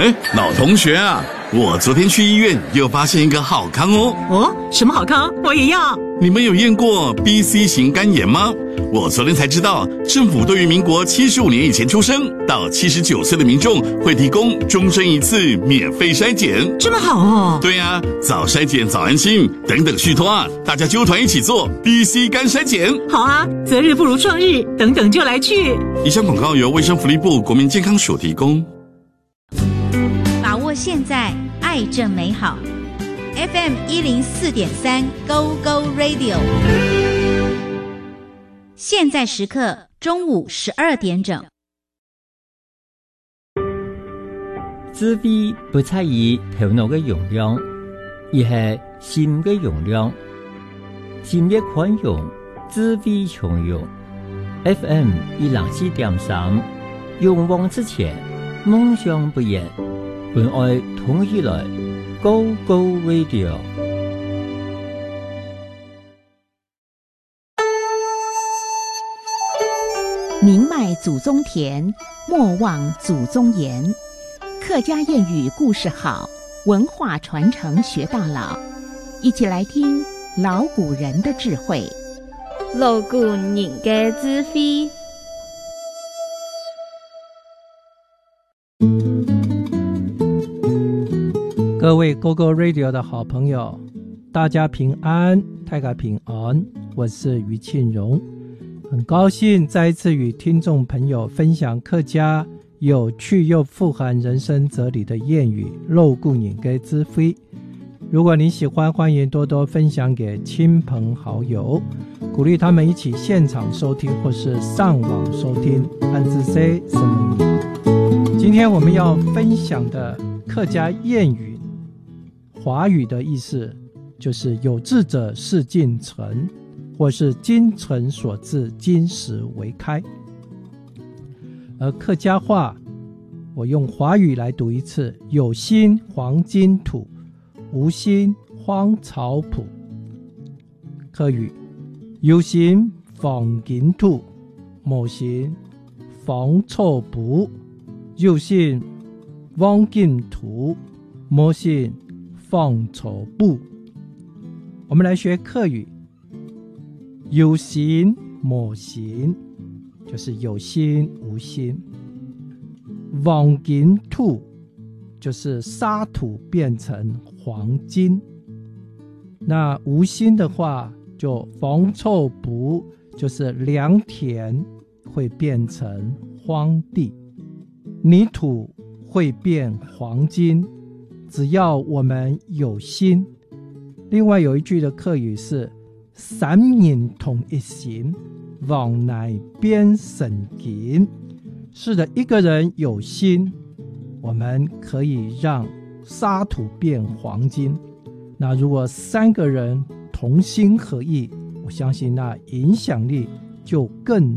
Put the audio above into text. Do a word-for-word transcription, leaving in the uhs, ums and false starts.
哎，老同学啊，我昨天去医院又发现一个好康哦。 哦，什么好康？我也要。 你们有验过 B C 型肝炎吗？我昨天才知道，政府对于民国七十五年以前出生到七十九岁的民众会提供终身一次免费筛检。 这么好哦。 对啊，早筛检早安心，等等续托啊，大家揪团一起做 B C 肝筛检。 好啊，择日不如撞日，等等就来去。 以上广告由卫生福利部国民健康署提供。 把握现在，爱正美好。F M 一零四点三 Go Go Radio， 现在时刻中午十二点整。 智慧不在于头腦嘅容量，而係心嘅容量。心越寬容，智慧從容。F M 一零四點三，勇往直前，夢想不言，本愛同起來 ，Go Go Radio。 宁迈祖宗田，莫忘祖宗言。客家谚语故事好，文化传承学到老。一起来听老古人的智慧。 老古人的智慧。 各位 Go Go Radio 的好朋友，大家平安，大家平安，我是于庆荣，很高兴再一次与听众朋友分享客家有趣又富含人生哲理的谚语老古人的智慧。如果你喜欢，欢迎多多分享给亲朋好友，鼓励他们一起现场收听或是上网收听。安之 C 什么语？今天我们要分享的客家谚语，华语的意思就是有志者事竟成，或是精诚所至，金石为开。而客家话我用华语来读一次，有心黄金土，无心荒草圃。客语有心黄金土，无心荒草圃。有心黄金土，无心荒草圃。我们来学客语，有心无心就是有心无心，黄金土就是沙土变成黄金，那无心的话就荒草圃，就是良田会变成荒地，泥土会变黄金，只要我们有心。另外有一句的客语是三人同一心，往乃变神金。是的，一个人有心，我们可以让沙土变黄金。那如果三个人同心合意，我相信那影响力就更